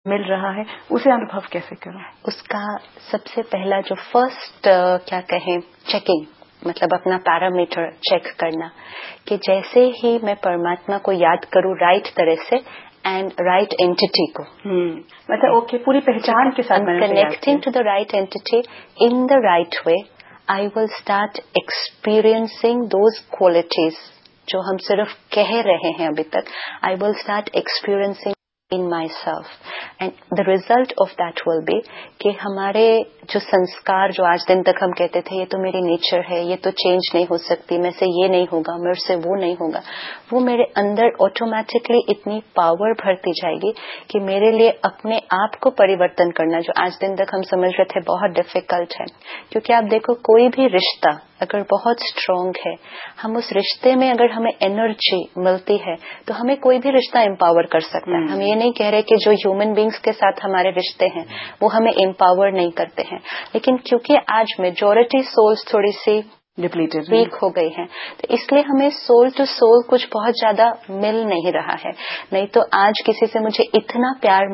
मिल रहा है, उसे अनुभव कैसे करूं? उसका सबसे पहला जो फर्स्ट क्या कहें चेकिंग, मतलब अपना पैरामीटर चेक करना कि जैसे ही मैं परमात्मा को याद करूं राइट तरह से एंड राइट एंटिटी को, मतलब ओके पूरी पहचान के साथ connecting to the right entity in the right way, I will start experiencing those qualities जो हम सिर्फ कह रहे हैं अभी तक. I will start experiencing in myself and the result of that will be कि हमारे जो संस्कार जो आज दिन तक हम कहते थे ये तो मेरी नेचर है, ये तो चेंज नहीं हो सकती, मेरे से ये नहीं होगा, मेरे से वो नहीं होगा, वो मेरे अंदर ऑटोमेटिकली इतनी पावर भरती जाएगी कि मेरे लिए अपने आप को परिवर्तन करना जो आज दिन तक हम समझ रहे थे बहुत डिफिकल्ट है. क्योंकि आप देखो कोई भी रिश्ता अगर बहुत स्ट्रांग है, हम उस रिश्ते में अगर हमें एनर्जी मिलती है तो हमें कोई भी रिश्ता एम्पावर कर सकता है. हम ये नहीं कह रहे कि जो ह्यूमन बींग्स के साथ हमारे रिश्ते हैं वो हमें एम्पावर नहीं करते हैं, लेकिन क्योंकि आज मेजॉरिटी सोल्स थोड़ी सी डिप्लीटेड वीक हो गई हैं, तो इसलिए हमें सोल टू सोल कुछ बहुत ज्यादा मिल नहीं रहा है. नहीं तो आज किसी से मुझे इतना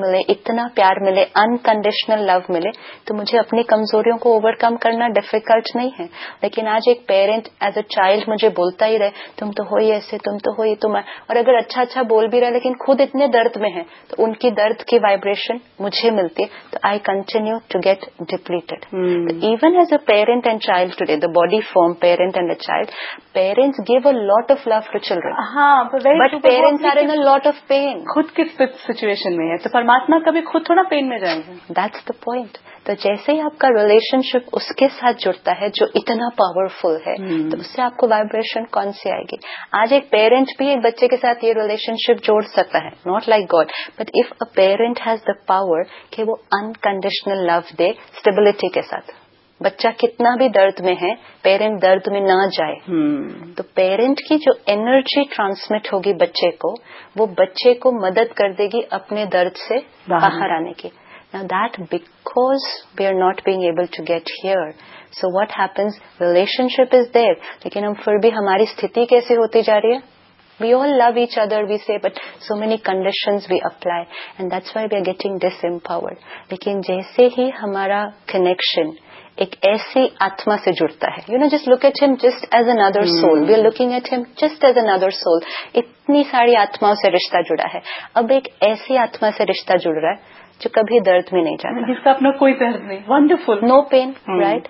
प्यार मिले, अनकंडीशनल लव मिले, तो मुझे अपनी कमजोरियों को ओवरकम करना डिफिकल्ट नहीं है. लेकिन आज एक पेरेंट एज अ चाइल्ड मुझे बोलता ही रहे तुम तो हो ही ऐसे, तुम तो हो ही, तुम, और अगर अच्छा अच्छा बोल भी रहे लेकिन खुद इतने दर्द में है तो उनकी दर्द की वाइब्रेशन मुझे मिलती है, तो I continue to get depleted. Even as a parent and child today the body form parent and a child, parents give a lot of love to children, but parents are in a lot of pain. खुद किस situation में है तो परमात्मा कभी खुद थोड़ा pen में जाएंगे. That's the point. तो जैसे ही आपका रिलेशनशिप उसके साथ जुड़ता है जो इतना पावरफुल है, तो उससे आपको वाइब्रेशन कौन सी आएगी. आज एक पेरेंट भी एक बच्चे के साथ ये रिलेशनशिप जोड़ सकता है, not like God, but if a parent has the power कि वो अनकंडीशनल लव दे स्टेबिलिटी के साथ, बच्चा कितना भी दर्द में है पेरेंट दर्द में ना जाए, तो पेरेंट की जो एनर्जी ट्रांसमिट होगी बच्चे को, वो बच्चे को मदद कर देगी अपने दर्द से बाहर आने की. Now that because we are not being able to get here, so what happens, relationship is there, लेकिन हम फिर भी हमारी स्थिति कैसी होती जा रही है. We all love each other, we say, but so many conditions we apply, and that's why we are getting disempowered. लेकिन जैसे ही हमारा connection एक ऐसी आत्मा से जुड़ता है, just look at him just as another soul. We are looking at him just as another soul. इतनी सारी आत्माओं से रिश्ता जुड़ा है, अब एक ऐसी आत्मा से रिश्ता जुड़ रहा है जो कभी दर्द में नहीं जाता, जिसका अपना कोई दर्द नहीं. Wonderful. No pain, right?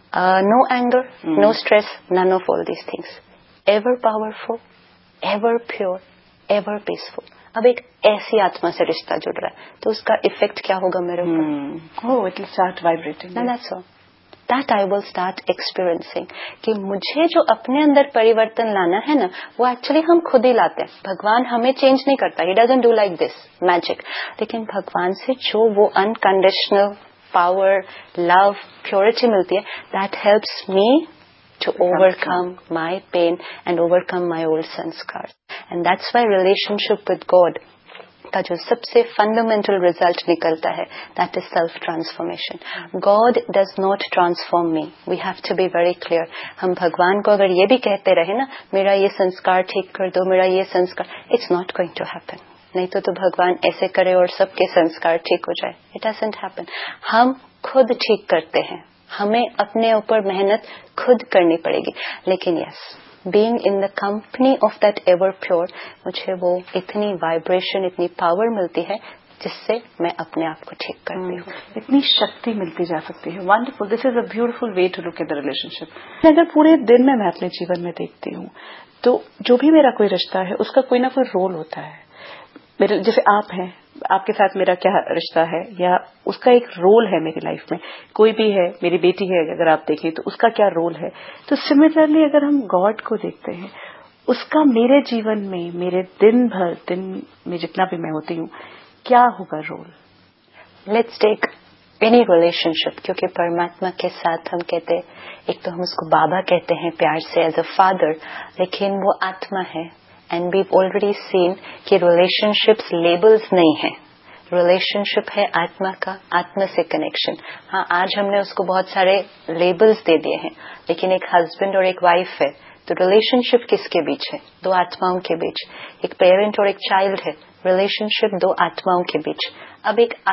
No anger, no stress, none of all these things. Ever powerful, ever pure, ever peaceful. अब एक ऐसी आत्मा से रिश्ता जुड़ रहा है तो उसका इफेक्ट क्या होगा मेरे ऊपर. Oh, it will start vibrating. No, that's all. That I will start experiencing कि मुझे जो अपने अंदर परिवर्तन लाना है ना, वो एक्चुअली हम खुद ही लाते हैं. भगवान हमें चेंज नहीं करता, He doesn't do like this magic. लेकिन भगवान से जो वो अनकंडीशनल पावर, लव, प्योरिटी मिलती है, that helps me to overcome my pain and overcome my old sanskars. And that's why relationship with God का जो सबसे फंडामेंटल रिजल्ट निकलता है, that is self transformation. God does not transform me. We have to be very clear. हम भगवान को अगर ये भी कहते रहे ना मेरा ये संस्कार ठीक कर दो, मेरा ये संस्कार, it's not going to happen. नहीं तो भगवान ऐसे करे और सबके संस्कार ठीक हो जाए. It doesn't happen. हम खुद ठीक करते हैं, हमें अपने ऊपर मेहनत खुद करनी पड़ेगी. लेकिन yes, being in the company of that ever pure, मुझे वो इतनी वाइब्रेशन, इतनी पावर मिलती है जिससे मैं अपने आप को ठीक करती हूँ. इतनी शक्ति मिलती जा सकती है. Wonderful. This is a beautiful way to look at the relationship. अगर पूरे दिन में मैं अपने जीवन में देखती हूँ तो जो भी मेरा कोई रिश्ता है उसका कोई ना कोई रोल होता है. मेरे जैसे आप हैं, आपके साथ मेरा क्या रिश्ता है या उसका एक रोल है मेरी लाइफ में. कोई भी है, मेरी बेटी है अगर आप देखें तो उसका क्या रोल है. तो सिमिलरली अगर हम गॉड को देखते हैं, उसका मेरे जीवन में, मेरे दिन में जितना भी मैं होती हूँ, क्या होगा role. Let's take any relationship, क्योंकि परमात्मा के साथ हम कहते हैं, एक तो हम उसको बाबा कहते हैं प्यार से एज अ फादर, लेकिन वो आत्मा है. एंड वी ऑलरेडी सीन कि रिलेशनशिप्स लेबल्स नहीं है. रिलेशनशिप है आत्मा का, आत्मा से कनेक्शन. हाँ, आज हमने उसको बहुत सारे लेबल्स दे दिए हैं, लेकिन एक हस्बैंड और एक वाइफ है तो रिलेशनशिप किसके बीच है? दो आत्माओं के बीच. एक पेरेंट और एक चाइल्ड है, रिलेशनशिप दो आत्माओं के बीच. अब एक